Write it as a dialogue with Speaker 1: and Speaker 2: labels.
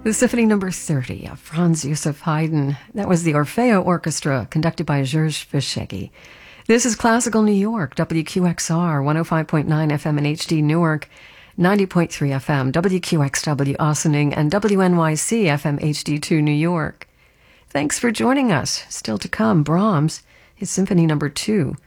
Speaker 1: The Symphony Number 30 of Franz Joseph Haydn. That was the Orfeo Orchestra, conducted by Georges Fischeggi. This is Classical New York, WQXR, 105.9 FM in HD Newark, 90.3 FM, WQXW Ossining, and WNYC FM HD2 New York. Thanks for joining us. Still to come, Brahms, his Symphony Number 2,